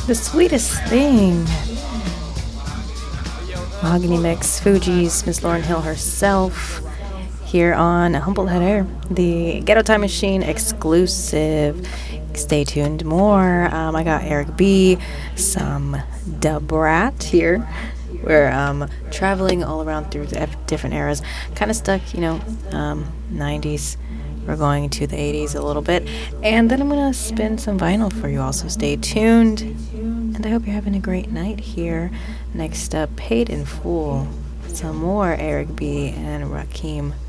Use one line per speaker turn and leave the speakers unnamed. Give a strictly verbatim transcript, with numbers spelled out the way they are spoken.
The Sweetest Thing. Mahogany Mix, Fugees, Miss Lauryn Hill herself, here on Humboldt Head Air, the Ghetto Time Machine exclusive. Stay tuned. More. Um, I got Eric B, some Da Brat here. We're um, traveling all around through the different eras. Kind of stuck, you know, um, nineties. We're going to the eighties a little bit. And then I'm going to spin some vinyl for you all, so stay tuned. And I hope you're having a great night here. Next up, Paid in Full. Some more Eric B and Rakim